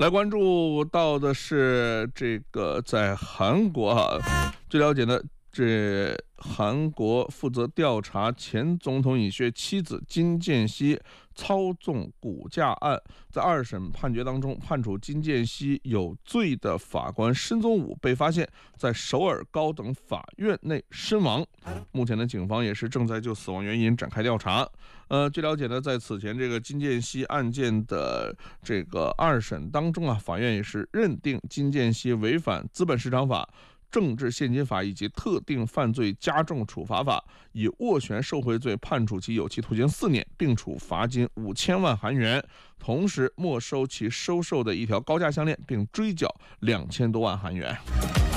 来关注到的是这个在韩国据了解呢，这韩国负责调查前总统尹锡悦妻子金建熙操纵股价案，在二审判决当中判处金建熙有罪的法官申宗武被发现在首尔高等法院内身亡。目前的警方也是正在就死亡原因展开调查。据了解呢，在此前这个金建熙案件的这个二审当中法院也是认定金建熙违反资本市场法、政治现金法以及特定犯罪加重处罚法，以斡旋受贿罪判处其有期徒刑4年，并处罚金5000万韩元，同时没收其收受的一条高价项链，并追缴2000多万韩元。